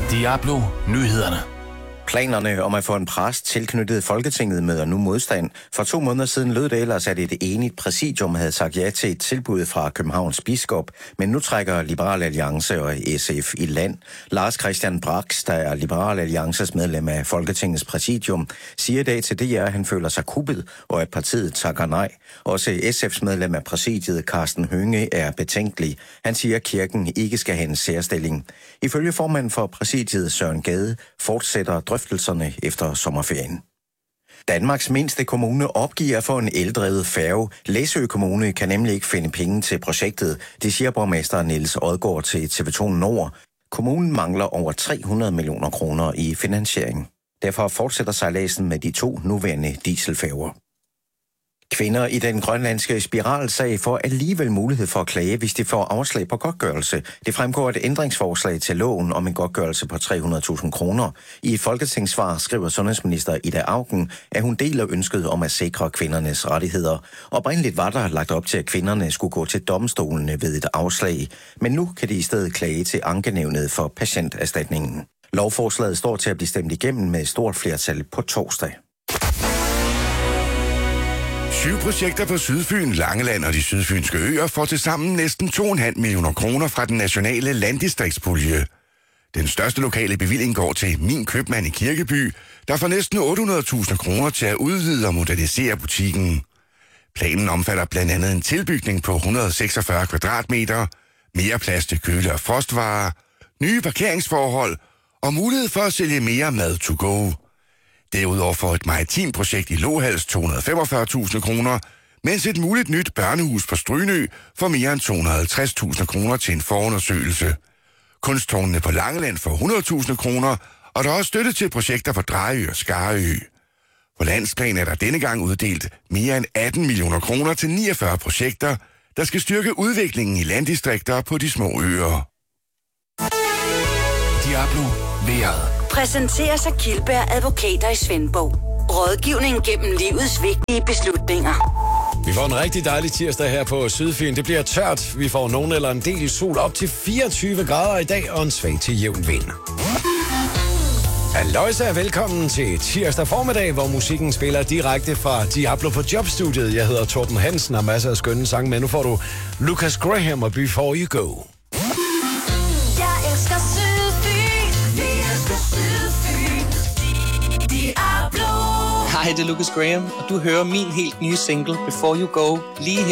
Diablo Nyhederne. Planerne om at få en præst tilknyttet Folketinget møder nu modstand. For 2 måneder siden lød det ellers, at et enigt præsidium havde sagt ja til et tilbud fra Københavns biskop, men nu trækker Liberal Alliance og SF i land. Lars Christian Brax, der er Liberal Alliances medlem af Folketingets præsidium, siger i dag til DR, at han føler sig kuppet, og at partiet takker nej. Også SF's medlem af præsidiet, Karsten Hønge, er betænkelig. Han siger, at kirken ikke skal have en særstilling. Ifølge formanden for præsidiet, Søren Gade, fortsætter drøftelserne efter sommerferien. Danmarks mindste kommune opgiver at få en eldrevet færge. Læsø Kommune kan nemlig ikke finde penge til projektet. Det siger borgmester Niels Odgaard til TV2 Nord. Kommunen mangler over 300 millioner kroner i finansiering. Derfor fortsætter sejladsen med de 2 nuværende dieselfærger. Kvinder i den grønlandske spiralsag får alligevel mulighed for at klage, hvis de får afslag på godtgørelse. Det fremgår et ændringsforslag til loven om en godtgørelse på 300.000 kroner. I et folketingssvar skriver sundhedsminister Ida Auken, at hun deler ønsket om at sikre kvindernes rettigheder. Oprindeligt var der lagt op til, at kvinderne skulle gå til domstolene ved et afslag, men nu kan de i stedet klage til Ankenævnet for Patienterstatningen. Lovforslaget står til at blive stemt igennem med et stort flertal på torsdag. 7 projekter på Sydfyn, Langeland og de sydfynske øer får til sammen næsten 2,5 millioner kroner fra den nationale landdistriktspulje. Den største lokale bevilling går til Min Købmand i Kirkeby, der får næsten 800.000 kroner til at udvide og modernisere butikken. Planen omfatter blandt andet en tilbygning på 146 kvadratmeter, mere plads til køle- og frostvarer, nye parkeringsforhold og mulighed for at sælge mere mad to go. Derudover får et maritimt projekt i Lohals 245.000 kroner, mens et muligt nyt børnehus på Strynø får mere end 250.000 kroner til en forundersøgelse. Kunsttårnene på Langeland får 100.000 kroner, og der er også støtte til projekter på Drejø og Skarø. På landsplan er der denne gang uddelt mere end 18 millioner kroner til 49 projekter, der skal styrke udviklingen i landdistrikter på de små øer. Diablo Vejret. Præsenteres af Kildberg Advokater i Svendborg. Rådgivning gennem livets vigtige beslutninger. Vi får en rigtig dejlig tirsdag her på Sydfyn. Det bliver tørt. Vi får nogen eller en del sol op til 24 grader i dag og en svag til jævn vind. Aloysa er velkommen til tirsdag formiddag, hvor musikken spiller direkte fra Diablo på Jobstudiet. Jeg hedder Torben Hansen og masser af skønne sange, men nu får du Lucas Graham og Before You Go. Jeg elsker Sydfyn. Vi elsker Sydfyn. Diablo. Hej, det er Lucas Graham, og du hører min helt nye single Before You Go lige her.